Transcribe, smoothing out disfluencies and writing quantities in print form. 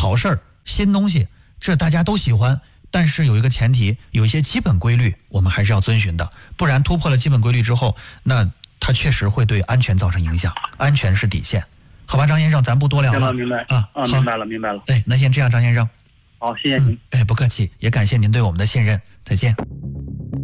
好事儿、新东西，这大家都喜欢。但是有一个前提，有一些基本规律我们还是要遵循的，不然突破了基本规律之后，那它确实会对安全造成影响，安全是底线。好吧，张先生，咱不多聊了。 明白啊， 明白了，明白了。 那先这样，张先生。 好，谢谢您。 不客气，也感谢您对我们的信任，再见。